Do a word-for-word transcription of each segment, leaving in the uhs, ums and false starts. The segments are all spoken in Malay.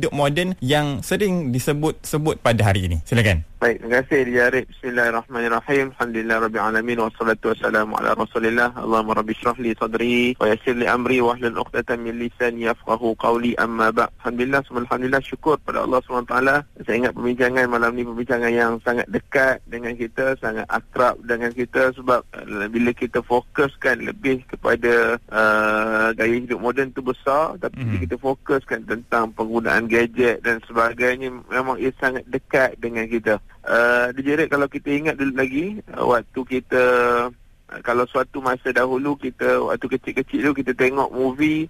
hidup moden yang sering disebut-sebut pada hari ini? Silakan. Baik, terima kasih Diarif. Bismillahirrahmanirrahim. Alhamdulillah Rabbil Alamin. Wassalatu wassalamu ala Rasulillah. Allahumma rabbi syrah li sadri wa yassir li amri wahlul uqdatan min lisani yafqahu qawli, amma ba'd. Alhamdulillah, alhamdulillah, syukur pada Allah subhanahu wa taala. Saya ingat perbincangan malam ni perbincangan yang sangat dekat dengan kita, sangat akrab dengan kita, sebab uh, bila kita fokuskan lebih kepada uh, gaya hidup moden tu besar, tapi mm-hmm. bila kita fokuskan tentang penggunaan gadget dan sebagainya, memang ia sangat dekat dengan kita. Uh, Dijerit, kalau kita ingat dulu lagi, uh, waktu kita uh, kalau suatu masa dahulu kita, waktu kecil-kecil tu kita tengok movie,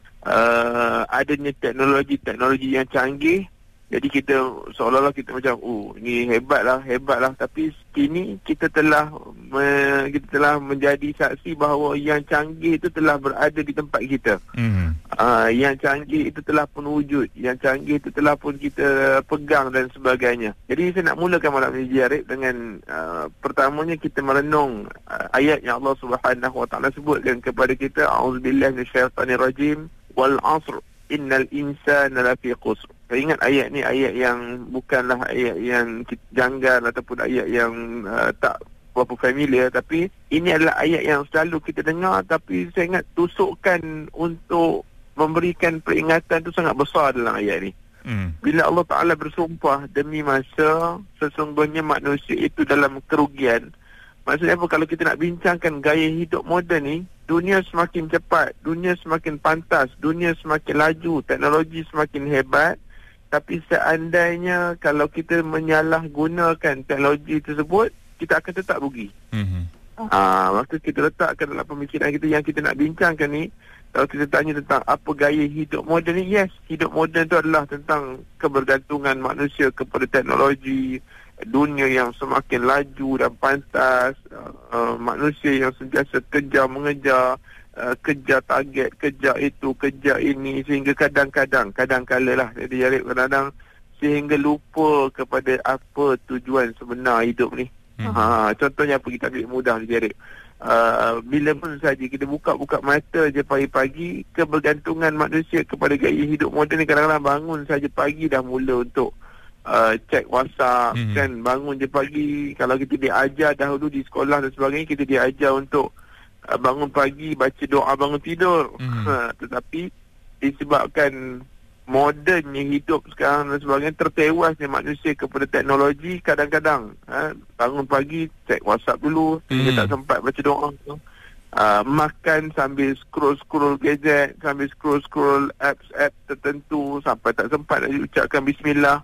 uh, adanya teknologi-teknologi yang canggih, jadi kita seolah-olah kita macam, oh ni hebatlah, hebatlah. Tapi kini kita telah me, kita telah menjadi saksi bahawa yang canggih itu telah berada di tempat kita. Mm-hmm. Uh, yang canggih itu telah pun wujud, yang canggih itu telah pun kita pegang dan sebagainya. Jadi saya nak mulakan malam ini Arif dengan uh, pertamanya kita merenung uh, ayat yang Allah Subhanahu Wa Taala sebutkan kepada kita, a'udzubillahi minasyaitanirrajim, wal 'asr innal insana lafi khusr. Saya ingat ayat ni ayat yang bukanlah ayat yang janggal ataupun ayat yang uh, tak berapa familiar, tapi ini adalah ayat yang selalu kita dengar, tapi saya ingat tusukan untuk memberikan peringatan tu sangat besar dalam ayat ni. Hmm. Bila Allah Ta'ala bersumpah, demi masa sesungguhnya manusia itu dalam kerugian. Maksudnya apa? Kalau kita nak bincangkan gaya hidup moden ni, dunia semakin cepat, dunia semakin pantas, dunia semakin laju, teknologi semakin hebat. Tapi seandainya kalau kita menyalahgunakan teknologi tersebut, kita akan tetap rugi. Mm-hmm. Ah, maka kita letakkan dalam pemikiran kita yang kita nak bincangkan ni, kalau kita tanya tentang apa gaya hidup moden ni, yes, hidup moden tu adalah tentang kebergantungan manusia kepada teknologi, dunia yang semakin laju dan pantas, uh, uh, manusia yang sentiasa kejar mengejar, Uh, kejar target, kejar itu, kejar ini, sehingga kadang-kadang, kadang-kala lah, jadi kadang-kadang sehingga lupa kepada apa tujuan sebenar hidup ni. Hmm. Ha, contohnya apa, kita ambil mudah jadi uh, bila pun saja kita buka-buka mata je pagi-pagi, kebergantungan manusia kepada gaya hidup moden ni, kadang-kadang bangun saja pagi dah mula untuk Uh, cek WhatsApp, hmm. kan, bangun je pagi. Kalau kita diajar dahulu di sekolah dan sebagainya, kita diajar untuk uh, bangun pagi, baca doa bangun tidur. hmm. ha, Tetapi disebabkan modernnya hidup sekarang dan sebagainya, tertewasnya manusia kepada teknologi, kadang-kadang ha, bangun pagi cek WhatsApp dulu, sehingga hmm. tak sempat baca doa. uh, Makan sambil scroll-scroll gadget, sambil scroll-scroll apps-apps tertentu, sampai tak sempat nak ucapkan bismillah.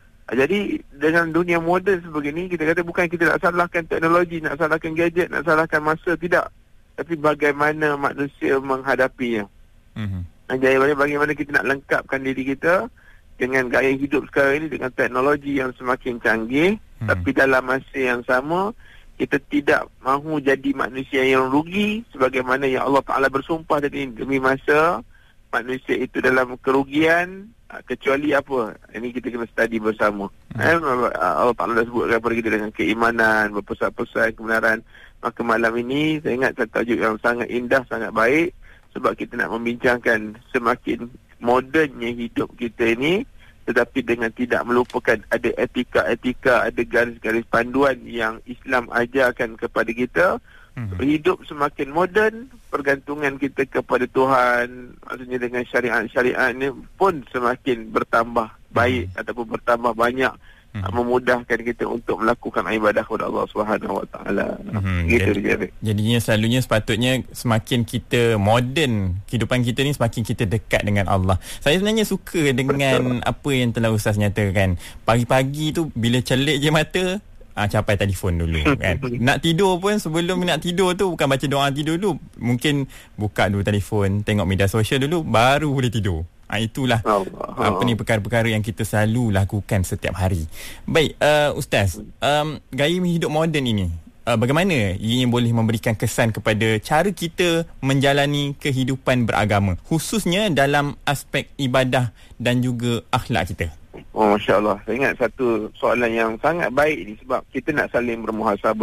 Jadi dengan dunia moden sebegini, kita kata bukan kita nak salahkan teknologi, nak salahkan gadget, nak salahkan masa, tidak. Tapi bagaimana manusia menghadapinya. Mm-hmm. Jadi bagaimana kita nak lengkapkan diri kita dengan gaya hidup sekarang ini, dengan teknologi yang semakin canggih, mm-hmm. tapi dalam masa yang sama kita tidak mahu jadi manusia yang rugi, sebagaimana yang Allah Ta'ala bersumpah tadi, demi masa manusia itu dalam kerugian, kecuali apa? Ini kita kena study bersama. Hmm. Allah Ta'ala dah sebutkan kepada kita dengan keimanan, berpesan-pesan kebenaran. Maka malam ini saya ingat satu tajuk yang sangat indah, sangat baik, sebab kita nak membincangkan semakin modennya hidup kita ini, tetapi dengan tidak melupakan ada etika-etika, ada garis-garis panduan yang Islam ajarkan kepada kita. Hmm. Hidup semakin moden, pergantungan kita kepada Tuhan, maksudnya dengan syariat-syariat ini pun semakin bertambah baik, hmm. ataupun bertambah banyak, hmm. memudahkan kita untuk melakukan ibadah kepada Allah Subhanahu Wa Taala. Hmm. Gitu dia. Jadinya selalunya sepatutnya semakin kita moden kehidupan kita ni, semakin kita dekat dengan Allah. Saya sebenarnya suka dengan Betul. apa yang telah Ustaz nyatakan. Pagi-pagi tu bila celik je mata, Ah, capai telefon dulu kan. Nak tidur pun, sebelum nak tidur tu bukan baca doa tidur dulu, mungkin buka dulu telefon, tengok media sosial dulu, baru boleh tidur. Ah, itulah Allah. apa ni perkara-perkara yang kita selalu lakukan setiap hari. Baik, uh, Ustaz, um, gaya hidup moden ini, uh, bagaimana ia boleh memberikan kesan kepada cara kita menjalani kehidupan beragama, khususnya dalam aspek ibadah dan juga akhlak kita? Oh, Masya Allah. Saya ingat satu soalan yang sangat baik ni, sebab kita nak saling bermuhasabah.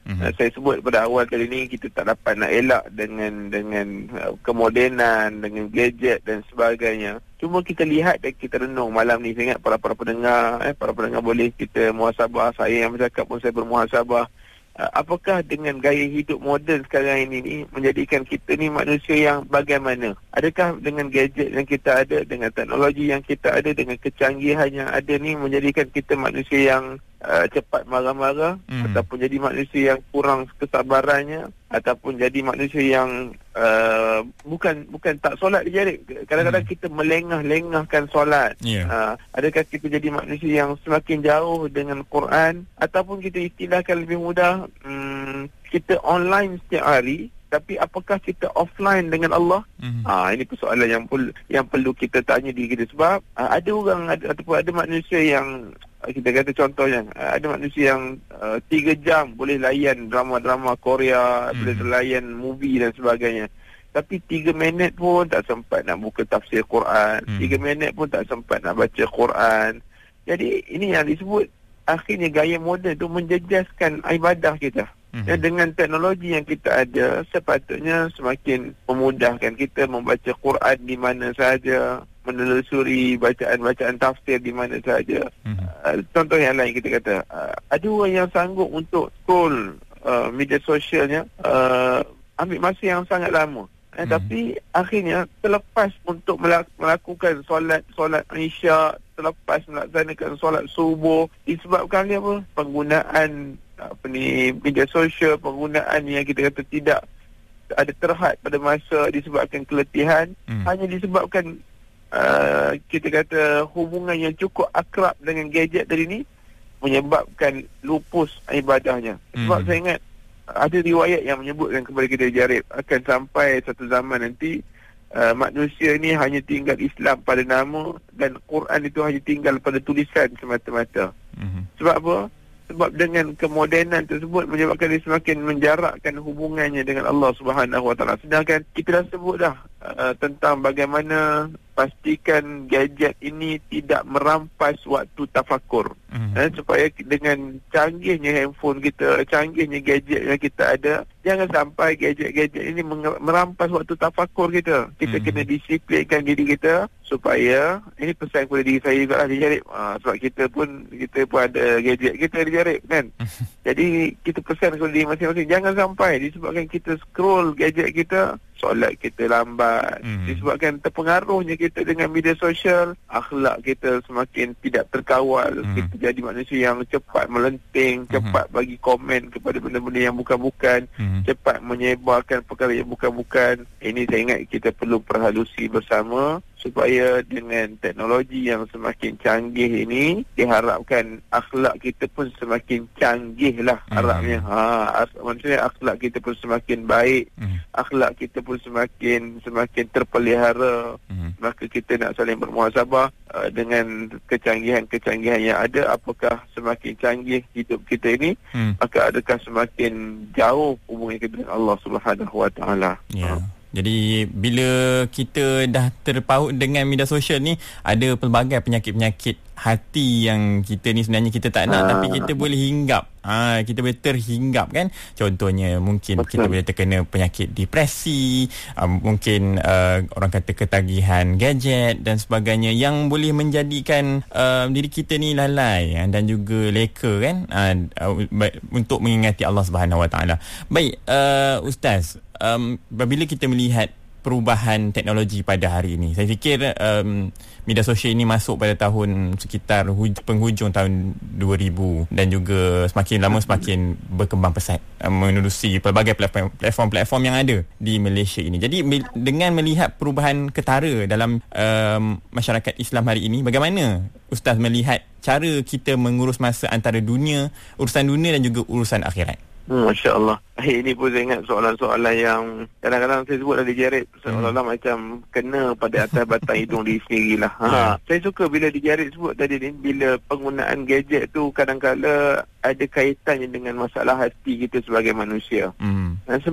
Mm-hmm. Uh, saya sebut pada awal kali ni, kita tak dapat nak elak dengan dengan uh, kemodenan, dengan gadget dan sebagainya. Cuma kita lihat dan kita renung malam ni. Saya ingat para para pendengar, eh, para pendengar boleh kita muhasabah. Saya yang bercakap pun saya bermuhasabah. Uh, apakah dengan gaya hidup moden sekarang ini ni menjadikan kita ni manusia yang bagaimana? Adakah dengan gadget yang kita ada, dengan teknologi yang kita ada, dengan kecanggihan yang ada ni menjadikan kita manusia yang uh, cepat marah-marah, hmm. ataupun jadi manusia yang kurang kesabarannya, ataupun jadi manusia yang uh, bukan bukan tak solat dia Jarib. Kadang-kadang hmm. kita melengah-lengahkan solat. Yeah. Uh, adakah kita jadi manusia yang semakin jauh dengan Quran, ataupun kita istilahkan lebih mudah, um, kita online setiap hari, tapi apakah kita offline dengan Allah? Mm-hmm. Ha, ini persoalan yang perlu, yang perlu kita tanya diri kita. Sebab uh, ada orang ada, ataupun ada manusia yang uh, kita kata contohnya, uh, ada manusia yang uh, tiga jam boleh layan drama-drama Korea, mm-hmm. boleh layan movie dan sebagainya. Tapi tiga minit pun tak sempat nak buka tafsir Quran. Mm-hmm. Tiga minit pun tak sempat nak baca Quran. Jadi ini yang disebut akhirnya gaya moden itu menjejaskan ibadah kita. Mm-hmm. Ya, dengan teknologi yang kita ada, sepatutnya semakin memudahkan kita membaca Quran di mana sahaja, menelusuri bacaan-bacaan tafsir di mana sahaja. Mm-hmm. Uh, contoh yang lain kita kata, uh, ada orang yang sanggup untuk scroll uh, media sosialnya, uh, ambil masa yang sangat lama. Eh, mm-hmm. Tapi akhirnya terlepas untuk melakukan solat solat Isyak, terlepas melaksanakan solat subuh, disebabkan apa? Penggunaan apa ni media sosial, penggunaan yang kita kata tidak ada terhad pada masa disebabkan keletihan, hmm. hanya disebabkan uh, kita kata hubungan yang cukup akrab dengan gadget tadi ni menyebabkan lupus ibadahnya. Sebab hmm. saya ingat ada riwayat yang menyebutkan kepada kita Jarib, akan sampai satu zaman nanti uh, manusia ni hanya tinggal Islam pada nama, dan Quran itu hanya tinggal pada tulisan semata-mata. Hmm. Sebab apa? Sebab dengan kemodenan tersebut menyebabkan dia semakin menjarakkan hubungannya dengan Allah Subhanahu Wa Taala. Sedangkan kita dah sebut dah uh, tentang bagaimana pastikan gadget ini tidak merampas waktu tafakur. Mm-hmm. Eh, supaya dengan canggihnya handphone kita, canggihnya gadget yang kita ada, jangan sampai gadget-gadget ini merampas waktu tafakur kita. Kita mm-hmm. kena disiplinkan diri kita supaya, ini pesan kepada diri saya juga lah, Jarib. Ha, sebab kita pun kita pun ada gadget kita, Jarib, kan. Jadi kita pesan kepada diri masing-masing, jangan sampai disebabkan kita scroll gadget kita, solat kita lambat. Mm-hmm. Disebabkan terpengaruhnya kita dengan media sosial, akhlak kita semakin tidak terkawal. Mm-hmm. Kita jadi manusia yang cepat melenting, mm-hmm. cepat bagi komen kepada benda-benda yang bukan-bukan, mm-hmm. cepat menyebarkan perkara yang bukan-bukan. Ini saya ingat kita perlu perhalusi bersama, supaya dengan teknologi yang semakin canggih ini, diharapkan akhlak kita pun semakin canggih lah, mm-hmm. harapnya. Ha, maksudnya akhlak kita pun semakin baik, mm-hmm. akhlak kita pun semakin semakin terpelihara. Mm-hmm. Maka kita nak saling bermuhasabah uh, dengan kecanggihan-kecanggihan yang ada. Apakah semakin canggih hidup kita ini, mm. maka adakah semakin jauh hubungan kita dengan Allah Subhanahu Wa Taala. Yeah. Uh. Jadi bila kita dah terpaut dengan media sosial ni, ada pelbagai penyakit-penyakit hati yang kita ni sebenarnya kita tak nak, ha. tapi kita boleh hinggap. Ha, kita boleh terhinggap kan. Contohnya mungkin Betul. kita boleh terkena penyakit depresi, um, mungkin uh, orang kata ketagihan gadget dan sebagainya, yang boleh menjadikan uh, diri kita ni lalai dan juga leka kan, uh, uh, untuk mengingati Allah Subhanahu Wa Taala. Baik, uh, Ustaz, um, apabila kita melihat perubahan teknologi pada hari ini, saya fikir um, media sosial ini masuk pada tahun sekitar huj- penghujung tahun dua ribu, dan juga semakin lama semakin berkembang pesat um, menerusi pelbagai platform, platform-platform yang ada di Malaysia ini. Jadi dengan melihat perubahan ketara dalam um, masyarakat Islam hari ini, bagaimana Ustaz melihat cara kita mengurus masa antara dunia, urusan dunia dan juga urusan akhirat? Hmm, Masya Allah. Ini pun saya ingat soalan-soalan yang kadang-kadang saya sebut ada Jarib, seolah-olah hmm. macam kena pada atas batang hidung diri sendirilah. Ha. Yeah. Saya suka bila Jarib sebut tadi ni, bila penggunaan gadget tu kadang-kadang ada kaitannya dengan masalah hati kita sebagai manusia. Hmm. Dan sebab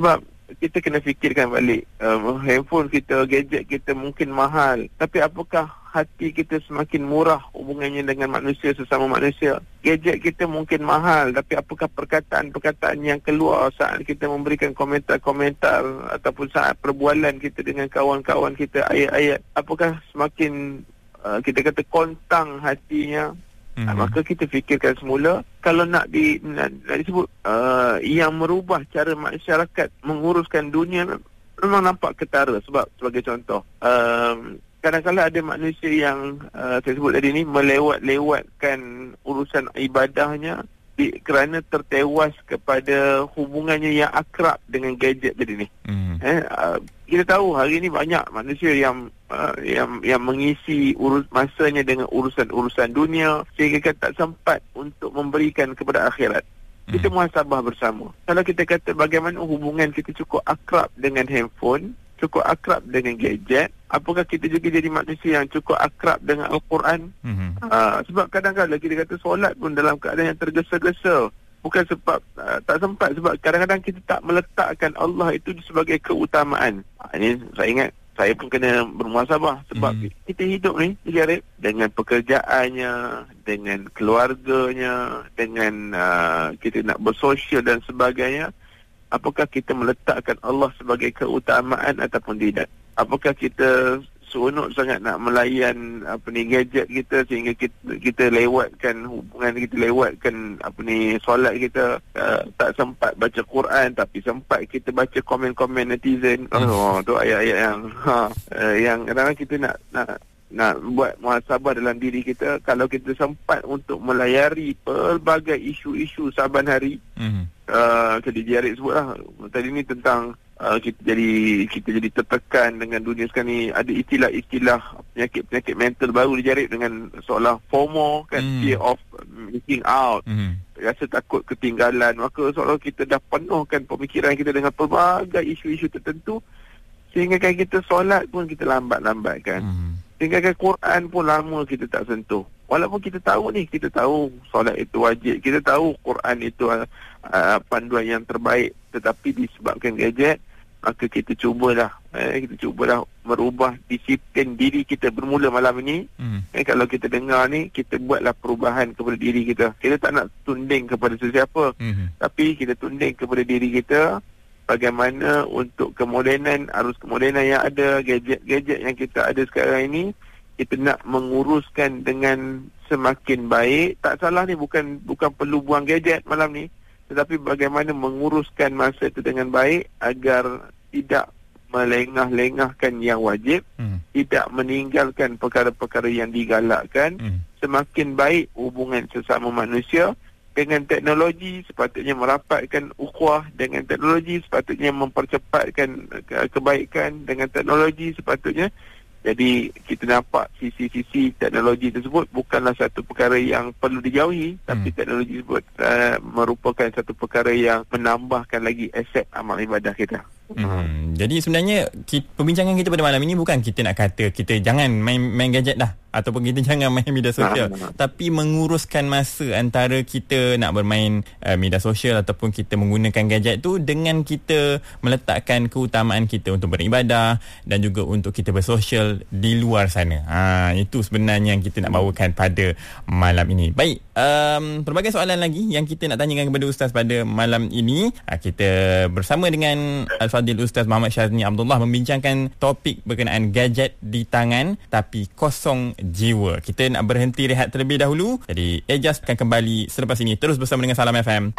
kita kena fikirkan balik. Um, handphone kita, gadget kita mungkin mahal, tapi apakah hati kita semakin murah hubungannya dengan manusia, sesama manusia? Gadget kita mungkin mahal, tapi apakah perkataan-perkataan yang keluar saat kita memberikan komentar-komentar ataupun saat perbualan kita dengan kawan-kawan kita, ayat-ayat, apakah semakin uh, kita kata kontang hatinya? Mm-hmm. Uh, maka kita fikirkan semula, kalau nak di nak, nak disebut uh, yang merubah cara masyarakat menguruskan dunia, memang nampak ketara. Sebab sebagai contoh, um, kadang-kadang ada manusia yang uh, saya sebut tadi ni melewat-lewatkan urusan ibadahnya di, kerana tertewas kepada hubungannya yang akrab dengan gadget tadi ni. Mm. Eh, uh, kita tahu hari ni banyak manusia yang uh, yang yang mengisi urus masanya dengan urusan-urusan dunia sehingga tak sempat untuk memberikan kepada akhirat. Mm. Kita muhasabah bersama. Kalau kita kata bagaimana hubungan kita cukup akrab dengan handphone, cukup akrab dengan gadget, apakah kita juga jadi manusia yang cukup akrab dengan Al-Quran? Mm-hmm. Uh, sebab kadang-kadang kita kata solat pun dalam keadaan yang tergesa-gesa. Bukan sebab uh, tak sempat, sebab kadang-kadang kita tak meletakkan Allah itu sebagai keutamaan. Uh, ini saya ingat, saya pun kena bermuhasabah. Sebab mm-hmm. kita hidup ni, Jarib, dengan pekerjaannya, dengan keluarganya, dengan uh, kita nak bersosial dan sebagainya. Apakah kita meletakkan Allah sebagai keutamaan ataupun tidak? Apakah kita seronok sangat nak melayan apa ni gadget kita sehingga kita, kita lewatkan hubungan kita, lewatkan apa ni solat kita, uh, tak sempat baca Quran tapi sempat kita baca komen-komen netizen. Oh, tu ayat-ayat yang ha, uh, yang kadang-kadang kita nak nak nak buat muhasabah dalam diri kita. Kalau kita sempat untuk melayari pelbagai isu-isu saban hari, mm-hmm. uh, jadi Jarib sebutlah tadi ni tentang uh, kita jadi kita jadi tertekan dengan dunia sekarang ni. Ada istilah-istilah penyakit-penyakit mental baru Jarib dengan seolah FOMO kan, mm. fear of missing out, mm. rasa takut ketinggalan. Maka seolah kita dah penuhkan pemikiran kita dengan pelbagai isu-isu tertentu sehingga kan kita solat pun kita lambat-lambatkan. Mm. Sehingga kan Quran pun lama kita tak sentuh. Walaupun kita tahu ni, kita tahu solat itu wajib, kita tahu Quran itu uh, uh, panduan yang terbaik, tetapi disebabkan gadget, maka kita cubalah eh, kita cubalah merubah disiplin diri kita bermula malam ini. Mm. Eh, kalau kita dengar ni, kita buatlah perubahan kepada diri kita. Kita tak nak tunding kepada sesiapa, mm. tapi kita tunding kepada diri kita. Bagaimana untuk kemodenan, arus kemodenan yang ada, gadget-gadget yang kita ada sekarang ini, kita nak menguruskan dengan semakin baik. Tak salah ni, bukan bukan perlu buang gadget malam ni, tetapi bagaimana menguruskan masa itu dengan baik agar tidak melengah-lengahkan yang wajib, hmm. tidak meninggalkan perkara-perkara yang digalakkan. Hmm. Semakin baik hubungan sesama manusia. Dengan teknologi sepatutnya merapatkan ukhuwah, dengan teknologi sepatutnya mempercepatkan kebaikan, dengan teknologi sepatutnya. Jadi kita nampak sisi-sisi teknologi tersebut bukanlah satu perkara yang perlu dijauhi, hmm. tapi teknologi tersebut uh, merupakan satu perkara yang menambahkan lagi aset amal ibadah kita. Hmm. Jadi sebenarnya kita, perbincangan kita pada malam ini bukan kita nak kata kita jangan main main gadget dah ataupun kita jangan main media sosial, ha, tapi menguruskan masa antara kita nak bermain uh, media sosial ataupun kita menggunakan gadget tu dengan kita meletakkan keutamaan kita untuk beribadah dan juga untuk kita bersosial di luar sana. Ha, itu sebenarnya yang kita nak bawakan pada malam ini. Baik, um, pelbagai soalan lagi yang kita nak tanyakan kepada Ustaz pada malam ini. Ha, kita bersama dengan Al-Fadhil Ustaz Muhammad Syazni Abdullah membincangkan topik berkenaan gadget di tangan tapi kosong jiwa. Kita nak berhenti rehat terlebih dahulu. Jadi Ejaz akan kembali selepas ini. Terus bersama dengan Salam F M.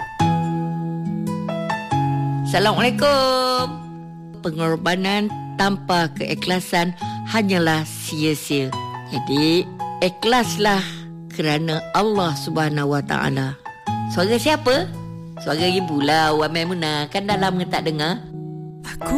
Assalamualaikum. Pengorbanan tanpa keikhlasan hanyalah sia-sia. Jadi ikhlaslah kerana Allah Subhanahu Wa Taala. Suara siapa? Suara ibulah, Wan Maimunah. Kan dah lama tak dengar. Aku